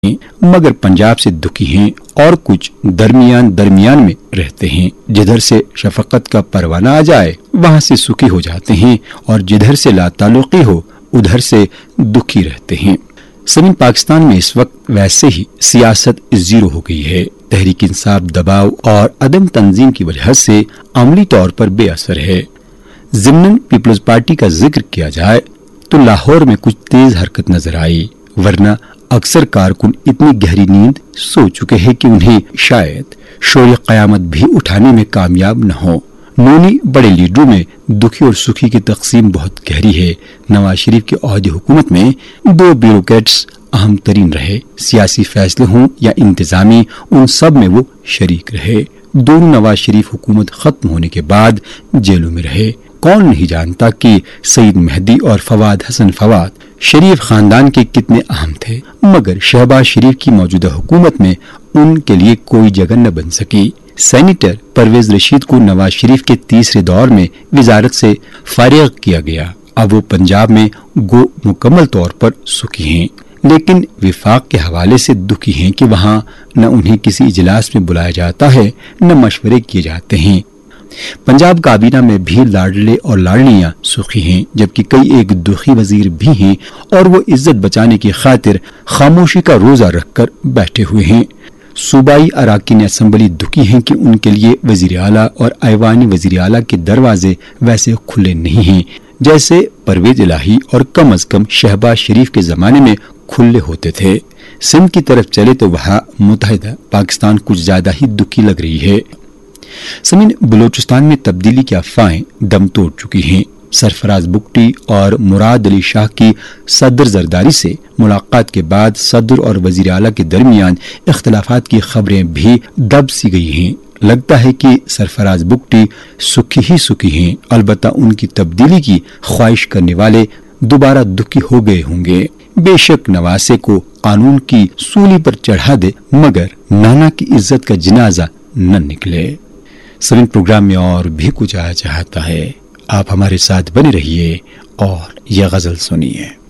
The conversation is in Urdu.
مگر پنجاب سے دکھی ہیں اور کچھ درمیان میں رہتے ہیں. جدھر سے شفقت کا پروانہ آ جائے وہاں سے سکھی ہو جاتے ہیں اور جدھر سے لا تعلقی ہو ادھر سے دکھی رہتے ہیں. سمن پاکستان میں اس وقت ویسے ہی سیاست زیرو ہو گئی ہے. تحریک انصاف دباؤ اور عدم تنظیم کی وجہ سے عملی طور پر بے اثر ہے. ضمن پیپلز پارٹی کا ذکر کیا جائے تو لاہور میں کچھ تیز حرکت نظر آئی، ورنہ اکثر کارکن اتنی گہری نیند سو چکے ہیں کہ انہیں شاید شور قیامت بھی اٹھانے میں کامیاب نہ ہو. نونی بڑے لیڈروں میں دکھی اور سکھی کی تقسیم بہت گہری ہے. نواز شریف کے عہد حکومت میں 2 بیوروکریٹس اہم ترین رہے. سیاسی فیصلے ہوں یا انتظامی، ان سب میں وہ شریک رہے. دونوں نواز شریف حکومت ختم ہونے کے بعد جیلوں میں رہے. کون نہیں جانتا کہ سعید مہدی اور فواد حسن فواد شریف خاندان کے کتنے اہم تھے، مگر شہباز شریف کی موجودہ حکومت میں ان کے لیے کوئی جگہ نہ بن سکی. سینیٹر پرویز رشید کو نواز شریف کے تیسرے دور میں وزارت سے فارغ کیا گیا. اب وہ پنجاب میں گو مکمل طور پر سکھی ہیں، لیکن وفاق کے حوالے سے دکھی ہیں کہ وہاں نہ انہیں کسی اجلاس میں بلایا جاتا ہے نہ مشورے کیے جاتے ہیں. پنجاب کابینہ میں بھی لاڈلے اور لاڈلیاں سخی ہیں، جبکہ کئی ایک دکھی وزیر بھی ہیں اور وہ عزت بچانے کی خاطر خاموشی کا روزہ رکھ کر بیٹھے ہوئے ہیں. صوبائی اراکین اسمبلی دکھی ہیں کہ ان کے لیے وزیر اعلیٰ اور ایوانی وزیر اعلیٰ کے دروازے ویسے کھلے نہیں ہیں جیسے پرویز الہی اور کم از کم شہباز شریف کے زمانے میں کھلے ہوتے تھے. سندھ کی طرف چلے تو وہاں متحدہ پاکستان کچھ زیادہ ہی دکھی لگ رہی ہے. سمین بلوچستان میں تبدیلی کی افواہیں دم توڑ چکی ہیں. سرفراز بگٹی اور مراد علی شاہ کی صدر زرداری سے ملاقات کے بعد صدر اور وزیر اعلیٰ کے درمیان اختلافات کی خبریں بھی دب سی گئی ہیں. لگتا ہے کہ سرفراز بگٹی سکھی ہی سکھی ہیں، البتہ ان کی تبدیلی کی خواہش کرنے والے دوبارہ دکھی ہو گئے ہوں گے. بے شک نواسے کو قانون کی سولی پر چڑھا دے مگر نانا کی عزت کا جنازہ نہ نکلے. سمن پروگرام میں اور بھی کچھ آیا چاہتا ہے. آپ ہمارے ساتھ بنے رہیے اور یہ غزل سنیے.